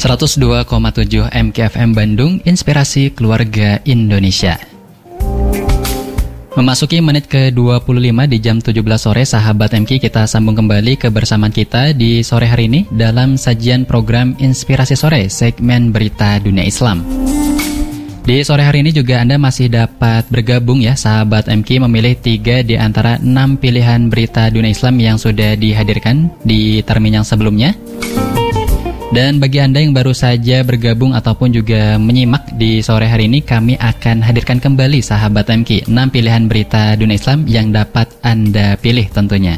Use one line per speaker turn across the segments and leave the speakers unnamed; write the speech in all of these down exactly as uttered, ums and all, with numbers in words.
seratus dua koma tujuh M K F M Bandung, Inspirasi Keluarga Indonesia. Memasuki menit ke dua puluh lima di jam tujuh belas sore, sahabat M K, kita sambung kembali kebersamaan kita di sore hari ini dalam sajian program Inspirasi Sore, segmen Berita Dunia Islam. Di sore hari ini juga Anda masih dapat bergabung ya, sahabat M K, memilih tiga di antara enam pilihan berita dunia Islam yang sudah dihadirkan di termin yang sebelumnya. Dan bagi Anda yang baru saja bergabung ataupun juga menyimak di sore hari ini, kami akan hadirkan kembali sahabat M K enam pilihan berita dunia Islam yang dapat Anda pilih tentunya.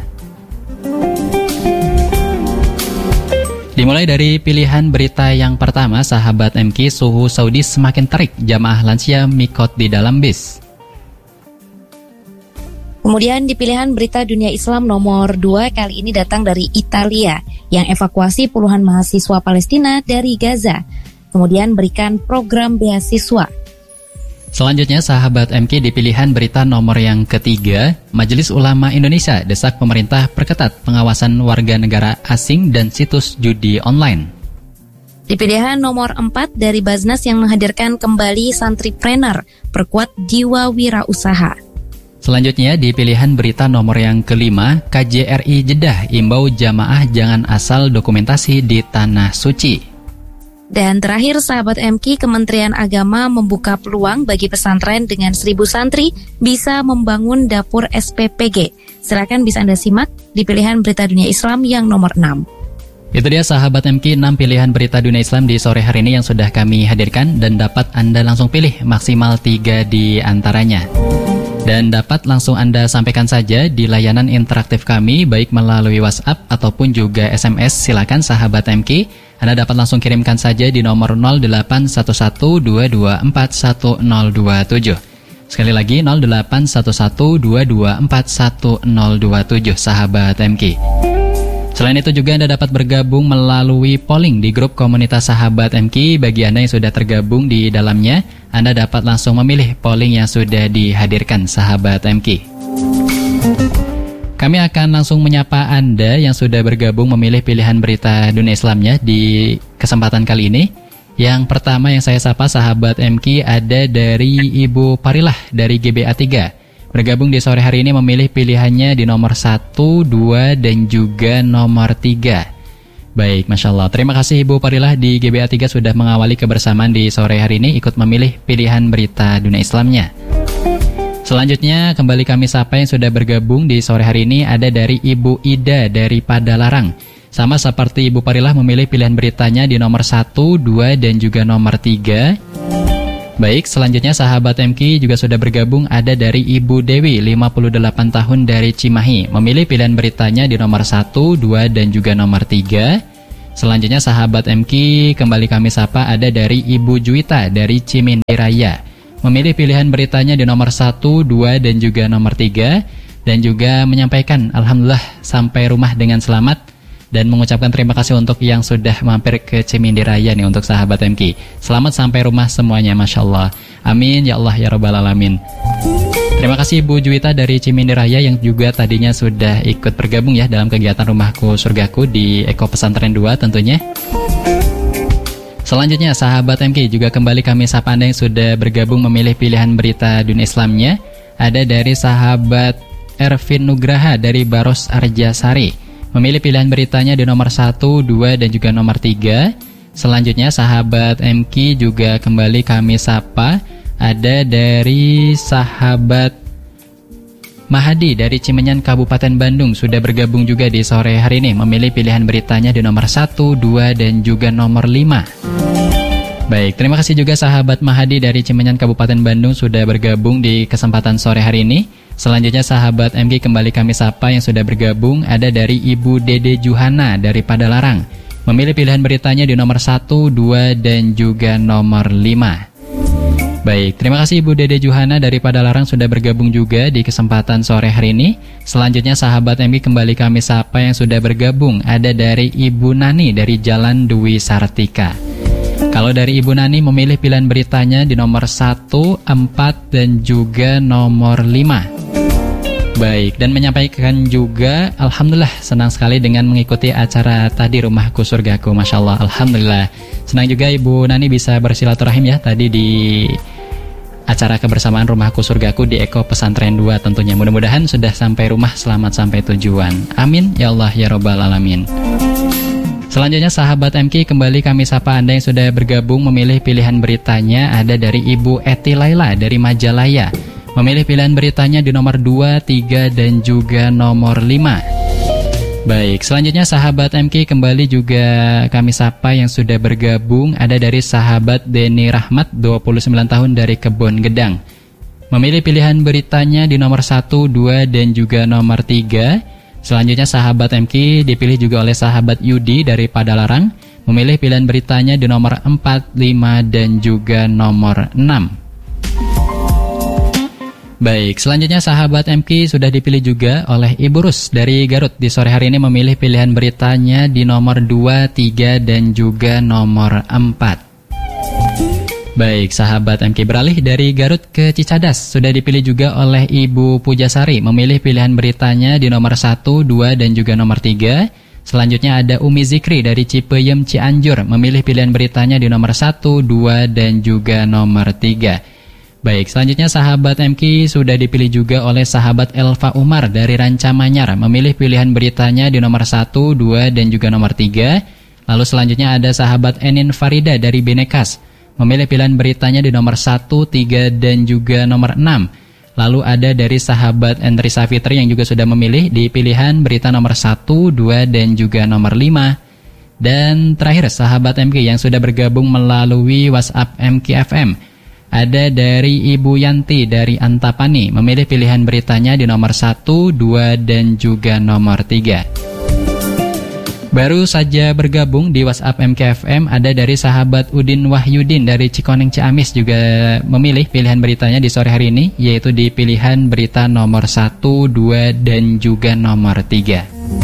Dimulai dari pilihan berita yang pertama, sahabat M K, suhu Saudi semakin terik, jamaah lansia mikot di dalam bis.
Kemudian di pilihan berita dunia Islam nomor dua kali ini datang dari Italia yang evakuasi puluhan mahasiswa Palestina dari Gaza, kemudian berikan program beasiswa.
Selanjutnya sahabat M K, di pilihan berita nomor yang ketiga, Majelis Ulama Indonesia desak pemerintah perketat pengawasan warga negara asing dan situs judi online.
Di pilihan nomor empat dari Baznas yang menghadirkan kembali santripreneur, perkuat jiwa wirausaha.
Selanjutnya di pilihan berita nomor yang kelima, K J R I Jeddah imbau jamaah jangan asal dokumentasi di Tanah Suci.
Dan terakhir sahabat M K, Kementerian Agama membuka peluang bagi pesantren dengan seribu santri bisa membangun dapur S P P G. Silakan bisa Anda simak di pilihan berita dunia Islam yang nomor enam.
Itu dia sahabat M K, enam pilihan berita dunia Islam di sore hari ini yang sudah kami hadirkan dan dapat Anda langsung pilih maksimal tiga di antaranya. Dan dapat langsung Anda sampaikan saja di layanan interaktif kami, baik melalui WhatsApp ataupun juga S M S. Silakan sahabat M K, Anda dapat langsung kirimkan saja di nomor nol delapan satu satu dua dua empat satu nol dua tujuh. Sekali lagi nol delapan satu satu dua dua empat satu nol dua tujuh sahabat M K. Selain itu juga Anda dapat bergabung melalui polling di grup komunitas sahabat M K. Bagi Anda yang sudah tergabung di dalamnya, Anda dapat langsung memilih polling yang sudah dihadirkan sahabat M K. Kami akan langsung menyapa Anda yang sudah bergabung memilih pilihan berita dunia Islamnya di kesempatan kali ini. Yang pertama yang saya sapa sahabat M K ada dari Ibu Parilah dari G B A tiga. Bergabung di sore hari ini memilih pilihannya di nomor satu, dua, dan juga nomor tiga. Baik, Masya Allah. Terima kasih Ibu Parilah di G B A tiga sudah mengawali kebersamaan di sore hari ini, ikut memilih pilihan berita dunia Islamnya. Selanjutnya, kembali kami sapa yang sudah bergabung di sore hari ini ada dari Ibu Ida dari Padalarang. Sama seperti Ibu Parilah memilih pilihan beritanya di nomor satu, dua, dan juga nomor tiga. Baik, selanjutnya sahabat M K juga sudah bergabung ada dari Ibu Dewi, lima puluh delapan tahun dari Cimahi. Memilih pilihan beritanya di nomor satu, dua, dan juga nomor tiga. Selanjutnya sahabat M K kembali kami sapa ada dari Ibu Juwita dari Cimindi Raya. Memilih pilihan beritanya di nomor satu, dua, dan juga nomor tiga. Dan juga menyampaikan Alhamdulillah sampai rumah dengan selamat. Dan mengucapkan terima kasih untuk yang sudah mampir ke Cimindi Raya nih untuk sahabat M K. Selamat sampai rumah semuanya, Masya Allah. Amin, ya Allah, ya Rabbal Alamin. Terima kasih Ibu Juwita dari Cimindi Raya yang juga tadinya sudah ikut bergabung ya dalam kegiatan Rumahku Surgaku di Eko Pesantren dua tentunya. Selanjutnya sahabat M K juga kembali kami sapa Anda yang sudah bergabung memilih pilihan berita dunia Islamnya. Ada dari sahabat Ervin Nugraha dari Baros Arjasari. Memilih pilihan beritanya di nomor satu, dua, dan juga nomor tiga. Selanjutnya sahabat M K juga kembali kami sapa ada dari sahabat Mahadi dari Cimenyan Kabupaten Bandung sudah bergabung juga di sore hari ini. Memilih pilihan beritanya di nomor satu, dua, dan juga nomor lima. Baik, terima kasih juga sahabat Mahadi dari Cimenyan Kabupaten Bandung sudah bergabung di kesempatan sore hari ini. Selanjutnya sahabat M K kembali kami sapa yang sudah bergabung ada dari Ibu Dede Juhana dari Padalarang. Memilih pilihan beritanya di nomor satu, dua, dan juga nomor lima. Baik, terima kasih Ibu Dede Juhana dari Padalarang sudah bergabung juga di kesempatan sore hari ini. Selanjutnya sahabat M K kembali kami sapa yang sudah bergabung ada dari Ibu Nani dari Jalan Dwi Sartika. Kalau dari Ibu Nani memilih pilihan beritanya di nomor satu, empat, dan juga nomor lima. Baik, dan menyampaikan juga Alhamdulillah senang sekali dengan mengikuti acara tadi Rumahku Surgaku. Masya Allah, Alhamdulillah Senang juga Ibu Nani bisa bersilaturahim ya tadi di acara kebersamaan Rumahku Surgaku di Eko Pesantren dua tentunya. Mudah-mudahan sudah sampai rumah selamat sampai tujuan. Amin ya Allah ya Rabbal Alamin. Selanjutnya sahabat M K, kembali kami sapa Anda yang sudah bergabung memilih pilihan beritanya. Ada dari Ibu Eti Laila dari Majalaya. Memilih pilihan beritanya di nomor dua, tiga, dan juga nomor lima. Baik, selanjutnya sahabat M K, kembali juga kami sapa yang sudah bergabung. Ada dari sahabat Deni Rahmat, dua puluh sembilan tahun dari Kebon Gedang. Memilih pilihan beritanya di nomor satu, dua, dan juga nomor tiga. Selanjutnya sahabat M K dipilih juga oleh sahabat Yudi dari Padalarang. Memilih pilihan beritanya di nomor empat, lima, dan juga nomor enam. Baik, selanjutnya sahabat M K sudah dipilih juga oleh Ibu Rus dari Garut. Di sore hari ini memilih pilihan beritanya di nomor dua, tiga, dan juga nomor empat. Baik, sahabat M K beralih dari Garut ke Cicadas. Sudah dipilih juga oleh Ibu Pujasari. Memilih pilihan beritanya di nomor satu, dua, dan juga nomor tiga. Selanjutnya ada Umi Zikri dari Cipeyem Cianjur. Memilih pilihan beritanya di nomor satu, dua, dan juga nomor tiga. Baik, selanjutnya sahabat M K sudah dipilih juga oleh sahabat Elva Umar dari Ranca Manyar. Memilih pilihan beritanya di nomor satu, dua, dan juga nomor tiga. Lalu selanjutnya ada sahabat Enin Farida dari Benekas. Memilih pilihan beritanya di nomor satu, tiga, dan juga nomor enam. Lalu ada dari sahabat Entri Safitri yang juga sudah memilih di pilihan berita nomor satu, dua, dan juga nomor lima. Dan terakhir sahabat M K yang sudah bergabung melalui WhatsApp M K F M. Ada dari Ibu Yanti dari Antapani. Memilih pilihan beritanya di nomor satu, dua, dan juga nomor tiga. Baru saja bergabung di WhatsApp M K F M, ada dari sahabat Udin Wahyudin dari Cikoneng Ciamis juga memilih pilihan beritanya di sore hari ini, yaitu di pilihan berita nomor satu, dua, dan juga nomor tiga.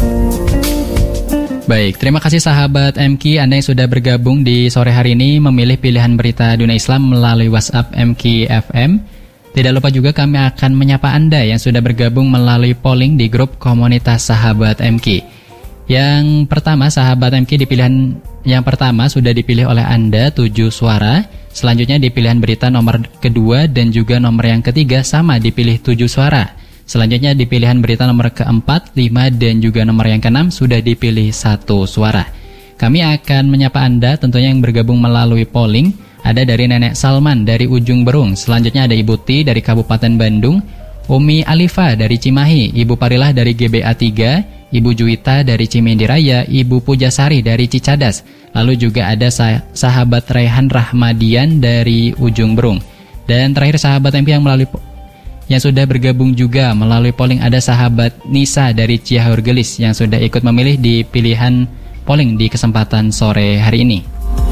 Baik, terima kasih sahabat M K Anda yang sudah bergabung di sore hari ini memilih pilihan berita dunia Islam melalui WhatsApp M K F M. Tidak lupa juga kami akan menyapa Anda yang sudah bergabung melalui polling di grup komunitas sahabat M K. Yang pertama sahabat M K di pilihan yang pertama sudah dipilih oleh Anda tujuh suara. Selanjutnya di pilihan berita nomor kedua dan juga nomor yang ketiga sama dipilih tujuh suara. Selanjutnya di pilihan berita nomor keempat, lima, dan juga nomor yang keenam sudah dipilih satu suara. Kami akan menyapa Anda tentunya yang bergabung melalui polling. Ada dari Nenek Salman dari Ujung Berung. Selanjutnya ada Ibu Ti dari Kabupaten Bandung, Umi Alifa dari Cimahi, Ibu Parilah dari G B A tiga, Ibu Juwita dari Cimindi Raya, Ibu Pujasari dari Cicadas. Lalu juga ada sah- sahabat Rehan Rahmadian dari Ujung Berung. Dan terakhir sahabat M P yang melalui Yang sudah bergabung juga melalui polling ada sahabat Nisa dari Ciaur Gelis yang sudah ikut memilih di pilihan polling di kesempatan sore hari ini.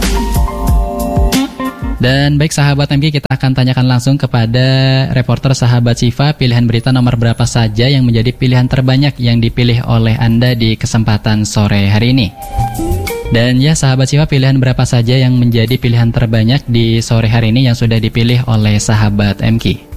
Dan baik sahabat M K, kita akan tanyakan langsung kepada reporter sahabat Siva pilihan berita nomor berapa saja yang menjadi pilihan terbanyak yang dipilih oleh Anda di kesempatan sore hari ini. Dan ya sahabat Siva, pilihan berapa saja yang menjadi pilihan terbanyak di sore hari ini yang sudah dipilih oleh sahabat M K?